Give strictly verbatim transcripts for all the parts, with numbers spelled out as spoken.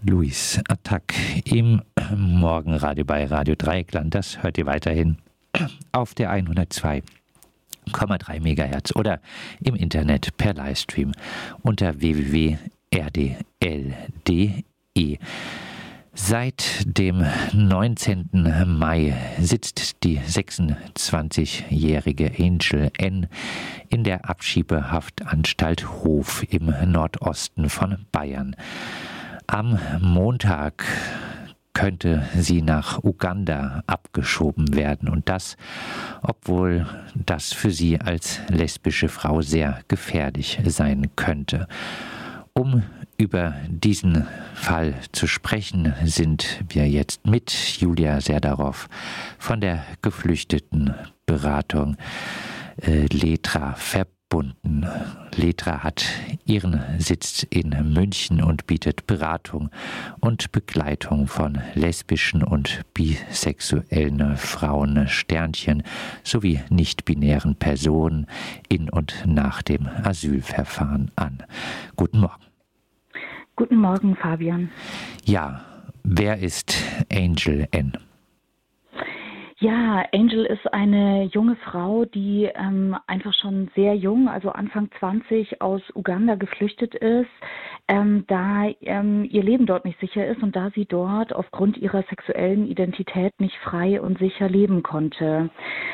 Louise Attack im Morgenradio bei Radio Dreieckland. Das hört ihr weiterhin auf der hundertzwei Komma drei Megahertz oder im Internet per Livestream unter w w w punkt r d l punkt d e. Seit dem neunzehnten Mai sitzt die sechsundzwanzigjährige Angel N. in der Abschiebehaftanstalt Hof im Nordosten von Bayern. Am Montag könnte sie nach Uganda abgeschoben werden und das, obwohl das für sie als lesbische Frau sehr gefährlich sein könnte. Um über diesen Fall zu sprechen, sind wir jetzt mit Julia Serdarow von der Geflüchtetenberatung äh, Letra verbunden. Letra hat ihren Sitz in München und bietet Beratung und Begleitung von lesbischen und bisexuellen Frauen, Sternchen sowie nicht-binären Personen in und nach dem Asylverfahren an. Guten Morgen. Guten Morgen, Fabian. Ja, wer ist Angel N? Ja, Angel ist eine junge Frau, die ähm, einfach schon sehr jung, also Anfang zwanzig, aus Uganda geflüchtet ist, ähm, da ähm, ihr Leben dort nicht sicher ist und da sie dort aufgrund ihrer sexuellen Identität nicht frei und sicher leben konnte.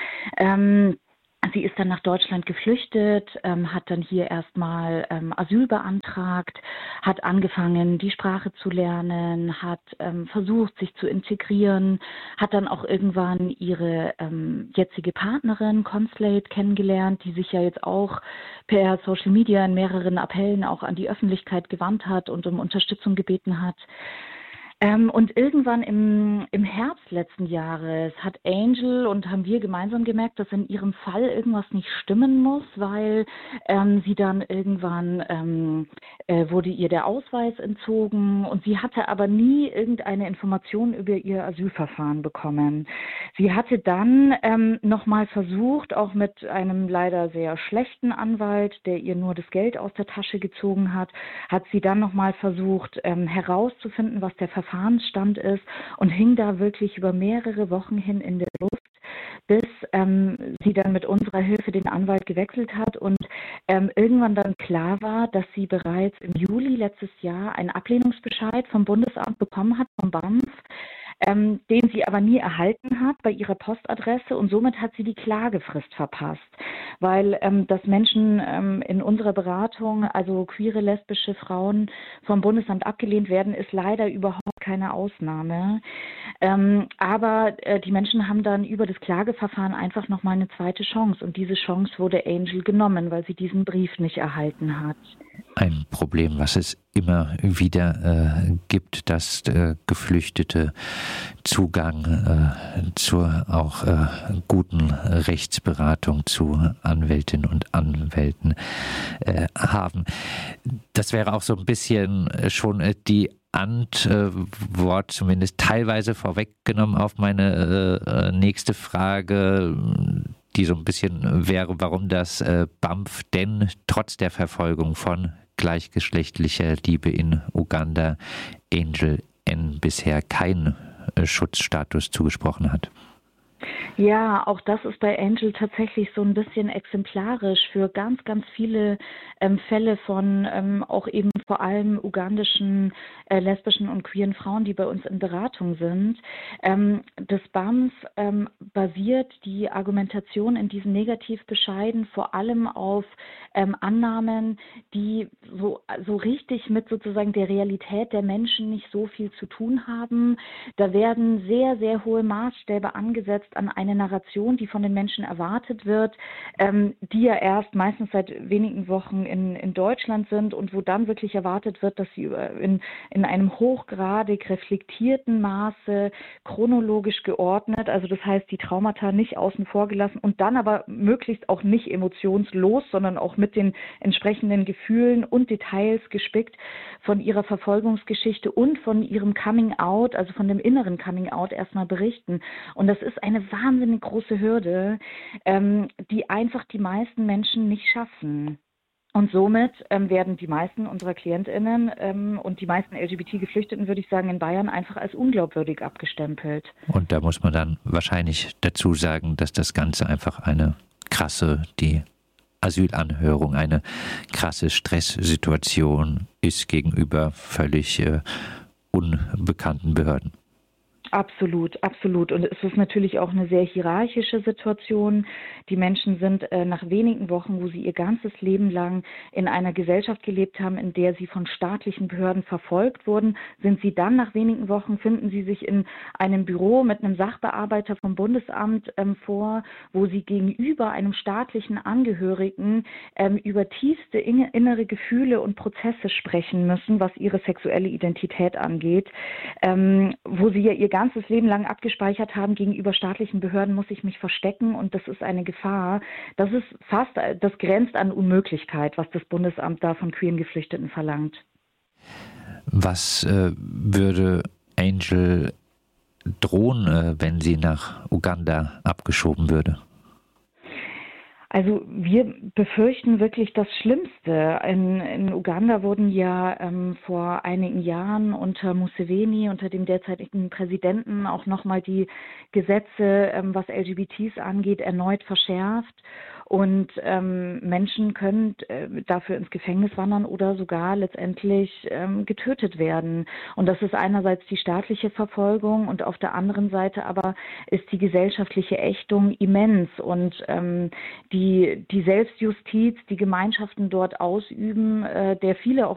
Ähm, Sie ist dann nach Deutschland geflüchtet, ähm, hat dann hier erstmal ähm, Asyl beantragt, hat angefangen, die Sprache zu lernen, hat ähm, versucht, sich zu integrieren, hat dann auch irgendwann ihre ähm, jetzige Partnerin Conslate kennengelernt, die sich ja jetzt auch per Social Media in mehreren Appellen auch an die Öffentlichkeit gewandt hat und um Unterstützung gebeten hat. Ähm, und irgendwann im, im Herbst letzten Jahres hat Angel und haben wir gemeinsam gemerkt, dass in ihrem Fall irgendwas nicht stimmen muss, weil ähm, sie dann irgendwann ähm, äh, wurde ihr der Ausweis entzogen und sie hatte aber nie irgendeine Information über ihr Asylverfahren bekommen. Sie hatte dann ähm, nochmal versucht, auch mit einem leider sehr schlechten Anwalt, der ihr nur das Geld aus der Tasche gezogen hat, hat sie dann nochmal versucht ähm, herauszufinden, was der Verfahren Verfahrensstand ist und hing da wirklich über mehrere Wochen hin in der Luft, bis ähm, sie dann mit unserer Hilfe den Anwalt gewechselt hat und ähm, irgendwann dann klar war, dass sie bereits im Juli letztes Jahr einen Ablehnungsbescheid vom Bundesamt bekommen hat, vom B A M F, ähm, den sie aber nie erhalten hat bei ihrer Postadresse und somit hat sie die Klagefrist verpasst, weil ähm, dass Menschen ähm, in unserer Beratung, also queere, lesbische Frauen vom Bundesamt abgelehnt werden, ist leider überhaupt keine Ausnahme. Ähm, aber äh, die Menschen haben dann über das Klageverfahren einfach nochmal eine zweite Chance und diese Chance wurde Angel genommen, weil sie diesen Brief nicht erhalten hat. Ein Problem, was es immer wieder äh, gibt, dass äh, Geflüchtete Zugang äh, zur auch äh, guten Rechtsberatung zu Anwältinnen und Anwälten äh, haben. Das wäre auch so ein bisschen schon äh, die Antwort zumindest teilweise vorweggenommen auf meine äh, nächste Frage, die so ein bisschen wäre, warum das äh, B A M F denn trotz der Verfolgung von gleichgeschlechtlicher Liebe in Uganda Angel N. bisher keinen äh, Schutzstatus zugesprochen hat. Ja, auch das ist bei Angel tatsächlich so ein bisschen exemplarisch für ganz, ganz viele ähm, Fälle von ähm, auch eben vor allem ugandischen, äh, lesbischen und queeren Frauen, die bei uns in Beratung sind. Ähm, das B A M F ähm, basiert die Argumentation in diesen Negativbescheiden vor allem auf ähm, Annahmen, die so, so richtig mit sozusagen der Realität der Menschen nicht so viel zu tun haben. Da werden sehr, sehr hohe Maßstäbe angesetzt an eine Narration, die von den Menschen erwartet wird, ähm, die ja erst meistens seit wenigen Wochen in, in Deutschland sind und wo dann wirklich erwartet wird, dass sie in, in einem hochgradig reflektierten Maße chronologisch geordnet, also das heißt die Traumata nicht außen vor gelassen und dann aber möglichst auch nicht emotionslos, sondern auch mit den entsprechenden Gefühlen und Details gespickt von ihrer Verfolgungsgeschichte und von ihrem Coming Out, also von dem inneren Coming Out erstmal berichten. Und das ist eine wahnsinnig große Hürde, ähm, die einfach die meisten Menschen nicht schaffen. Und somit ähm, werden die meisten unserer KlientInnen ähm, und die meisten L G B T-Geflüchteten, würde ich sagen, in Bayern einfach als unglaubwürdig abgestempelt. Und da muss man dann wahrscheinlich dazu sagen, dass das Ganze einfach eine krasse, die Asylanhörung, eine krasse Stresssituation ist gegenüber völlig äh, unbekannten Behörden. Absolut, absolut. Und es ist natürlich auch eine sehr hierarchische Situation. Die Menschen sind äh, nach wenigen Wochen, wo sie ihr ganzes Leben lang in einer Gesellschaft gelebt haben, in der sie von staatlichen Behörden verfolgt wurden, sind sie dann nach wenigen Wochen, finden sie sich in einem Büro mit einem Sachbearbeiter vom Bundesamt ähm, vor, wo sie gegenüber einem staatlichen Angehörigen ähm, über tiefste in- innere Gefühle und Prozesse sprechen müssen, was ihre sexuelle Identität angeht, ähm, wo sie ja ihr ganzes Leben lang abgespeichert haben, gegenüber staatlichen Behörden muss ich mich verstecken und das ist eine Gefahr. Das ist fast, das grenzt an Unmöglichkeit, was das Bundesamt da von queeren Geflüchteten verlangt. Was äh, würde Angel drohen, äh, wenn sie nach Uganda abgeschoben würde? Also wir befürchten wirklich das Schlimmste. In, in Uganda wurden ja ähm, vor einigen Jahren unter Museveni, unter dem derzeitigen Präsidenten, auch nochmal die Gesetze, ähm, was L G B Ts angeht, erneut verschärft. Und ähm, Menschen können äh, dafür ins Gefängnis wandern oder sogar letztendlich ähm, getötet werden. Und das ist einerseits die staatliche Verfolgung und auf der anderen Seite aber ist die gesellschaftliche Ächtung immens. Und ähm, die, die Selbstjustiz, die Gemeinschaften dort ausüben, äh, der viele auch